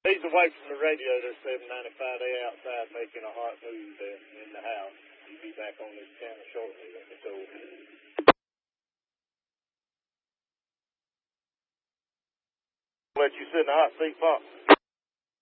He's away from the radio. They're 795. They outside making a hot move in the house. He'll be back on this channel shortly. So. Let you sit in the hot seat, Pop.